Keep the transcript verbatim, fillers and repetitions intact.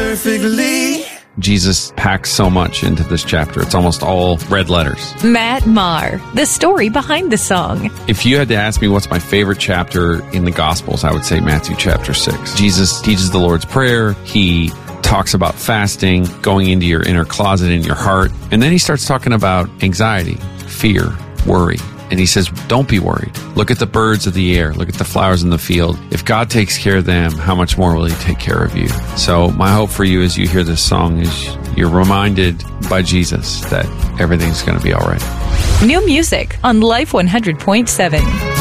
perfectly. Jesus packs so much into this chapter. It's almost all red letters. Matt Maher, the story behind the song. If you had to ask me what's my favorite chapter in the Gospels, I would say Matthew chapter six. Jesus teaches the Lord's Prayer. He talks about fasting, going into your inner closet in your heart. And then he starts talking about anxiety, fear, worry. And he says, don't be worried. Look at the birds of the air. Look at the flowers in the field. If God takes care of them, how much more will he take care of you? So my hope for you as you hear this song is you're reminded by Jesus that everything's going to be all right. New music on Life one hundred point seven.